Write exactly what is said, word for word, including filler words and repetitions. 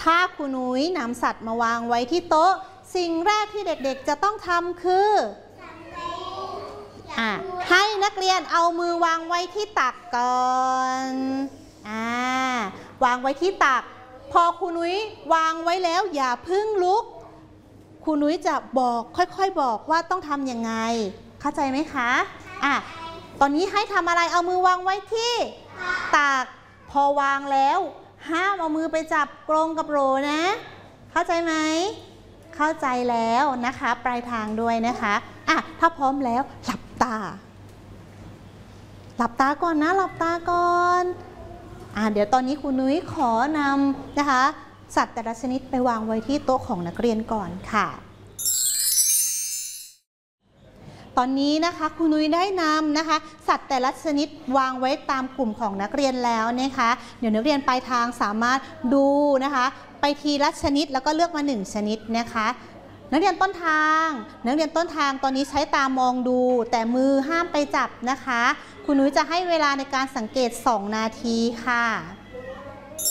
ถ้าครูนุ้ยนำสัตว์มาวางไว้ที่โต๊ะสิ่งแรกที่เด็กๆจะต้องทำคืออ่ะให้นักเรียนเอามือวางไว้ที่ตักก่อนอ่าวางไว้ที่ตักพอครูนุ้ยวางไว้แล้วอย่าพึ่งลุกครูนุ้ยจะบอกค่อยๆบอกว่าต้องทำยังไงเข้าใจไหมคะอ่ะตอนนี้ให้ทำอะไรเอามือวางไว้ที่ตักพอวางแล้วห้ามเอามือไปจับกรงกับโหลนะเข้าใจไหมเข้าใจแล้วนะคะปลายทางด้วยนะคะอ่ะถ้าพร้อมแล้วหลับตาหลับตาก่อนนะหลับตาก่อนอ่ะเดี๋ยวตอนนี้ครูนุ้ยขอนำนะคะสัตว์แต่ละชนิดไปวางไว้ที่โต๊ะของนักเรียนก่อนค่ะตอนนี้นะคะครูนุ้ยได้นำนะคะสัตว์แต่ละชนิดวางไว้ตามกลุ่มของนักเรียนแล้วนะคะเดี๋ยวนักเรียนปลายทางสามารถดูนะคะไปทีละชนิดแล้วก็เลือกมาหนึ่งชนิดนะคะนักเรียนต้นทางนักเรียนต้นทางตอนนี้ใช้ตามองดูแต่มือห้ามไปจับนะคะครูนุ้ยจะให้เวลาในการสังเกตสองนาทีค่ะ